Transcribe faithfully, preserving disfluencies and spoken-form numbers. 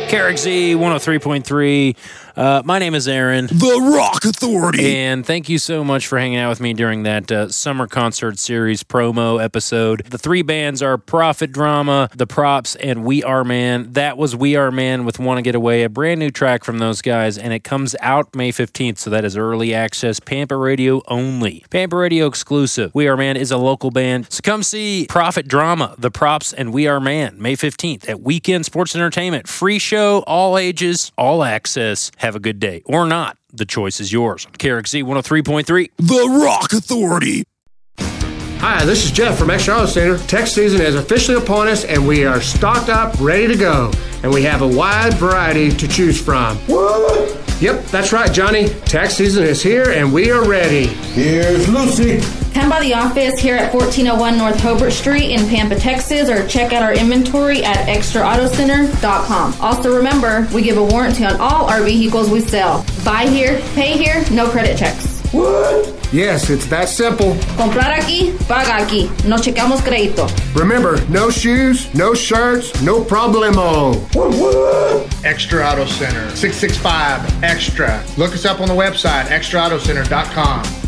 K R X Z one oh three point three. Uh, my name is Aaron. The Rock Authority. And thank you so much for hanging out with me during that uh, summer concert series promo episode. The three bands are Prophet Drama, The Props, and We Are Man. That was We Are Man with Wanna Get Away, a brand new track from those guys, and it comes out May fifteenth, so that is early access, Pampa Radio only. Pampa Radio exclusive. We Are Man is a local band, so come see Prophet Drama, The Props, and We Are Man, May fifteenth at Weekend Sports Entertainment. Free show, all ages, all access. Have a good day. Or not. The choice is yours. K R X Z one oh three point three. The Rock Authority. Hi, this is Jeff from Extra Auto Center. Tech season is officially upon us, and we are stocked up, ready to go. And we have a wide variety to choose from. What? Yep, that's right, Johnny. Tech season is here, and we are ready. Here's Lucy. Come by the office here at fourteen oh one North Hobart Street in Pampa, Texas, or check out our inventory at extra auto center dot com. Also remember, we give a warranty on all our vehicles we sell. Buy here, pay here, no credit checks. What? Yes, it's that simple. Comprar aquí, paga aquí. No checamos crédito. Remember, no shoes, no shirts, no problemo. What, what? Extra Auto Center, six six five Extra. Look us up on the website, extra auto center dot com.